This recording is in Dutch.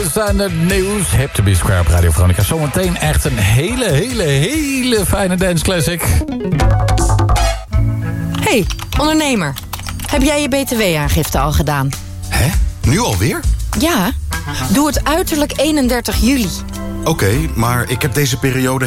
zijn het nieuws. Hip to be square op Radio Veronica. Zometeen echt een hele fijne dance classic. Hey, ondernemer. Heb jij je btw-aangifte al gedaan? Hè? Nu alweer? Ja, doe het uiterlijk 31 juli. Oké, maar ik heb deze periode